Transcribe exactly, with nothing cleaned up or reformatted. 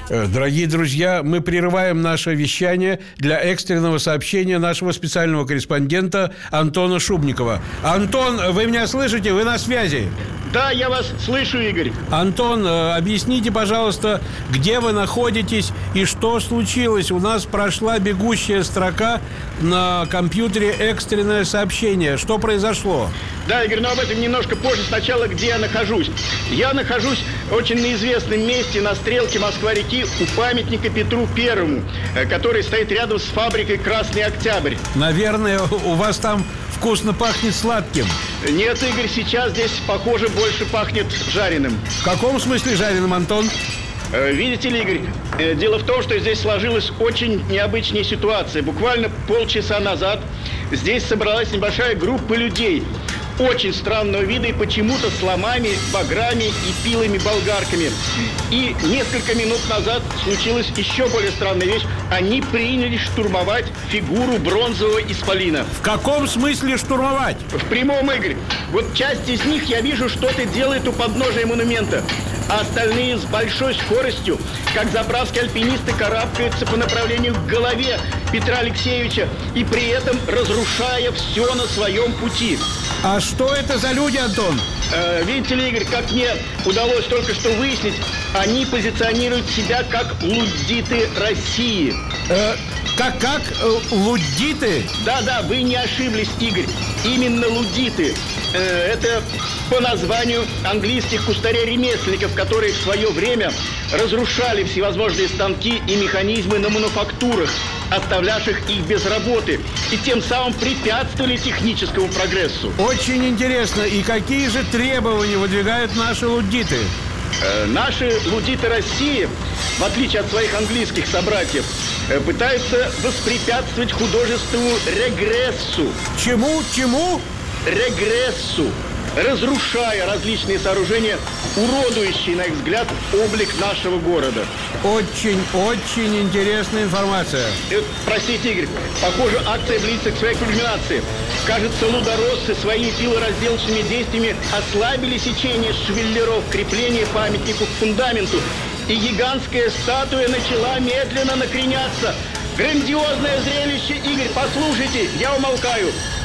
Дорогие друзья, мы прерываем наше вещание для экстренного сообщения нашего специального корреспондента Антона Шубникова. Антон, вы меня слышите? Вы на связи? Да, я вас слышу, Игорь. Антон, объясните, пожалуйста, где вы находитесь и что случилось? У нас прошла бегущая строка на компьютере «Экстренное сообщение». Что произошло? Да, Игорь, но об этом немножко позже. Сначала, где я нахожусь. Я нахожусь очень на известном месте на стрелке Москва-реки у памятника Петру Первому, который стоит рядом с фабрикой «Красный Октябрь». Наверное, у вас там вкусно пахнет сладким. Нет, Игорь, сейчас здесь, похоже, больше пахнет жареным. В каком смысле жареным, Антон? Видите ли, Игорь, дело в том, что здесь сложилась очень необычная ситуация. Буквально полчаса назад здесь собралась небольшая группа людей очень странного вида и почему-то с ломами, баграми и пилами-болгарками. И несколько минут назад случилась еще более странная вещь. Они принялись штурмовать фигуру бронзового исполина. В каком смысле штурмовать? В прямом, Игорь. Вот часть из них, я вижу, что-то делает у подножия монумента, а остальные с большой скоростью, как заправские альпинисты, карабкаются по направлению к голове Петра Алексеевича и при этом разрушая все на своем пути. А что это за люди, Антон? Э, видите ли, Игорь, как мне удалось только что выяснить, они позиционируют себя как луддиты России. Э, как, как? Э, луддиты? Да-да, вы не ошиблись, Игорь. Именно луддиты. Э, это по названию английских кустарей-ремесленников, которые в свое время разрушали всевозможные станки и механизмы на мануфактурах, оставлявших их без работы, и тем самым препятствовали техническому прогрессу. Очень интересно. И какие же требования выдвигают наши луддиты? Э, наши луддиты России, в отличие от своих английских собратьев, э, пытаются воспрепятствовать художественному регрессу. Чему? Чему? Регрессу. Разрушая различные сооружения, уродующие, на их взгляд, облик нашего города. Очень-очень интересная информация. э, Простите, Игорь, похоже, акция близится к своей кульминации. Кажется, лудороссы своими пилоразделочными действиями ослабили сечение швеллеров крепления памятнику к фундаменту, и гигантская статуя начала медленно накреняться. Грандиозное зрелище, Игорь, послушайте, я умолкаю.